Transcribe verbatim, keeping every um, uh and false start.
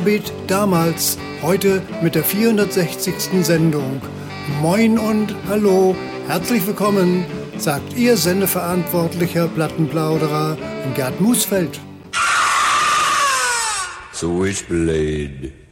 Volbeat damals, heute mit der vierhundertsechzigsten Sendung. Moin und hallo, herzlich willkommen, sagt Ihr sendeverantwortlicher Plattenplauderer Gerd Musfeld. Switchblade.